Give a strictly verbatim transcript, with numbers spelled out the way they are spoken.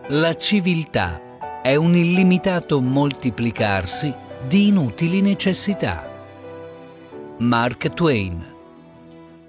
La civiltà è un illimitato moltiplicarsi di inutili necessità. Mark Twain.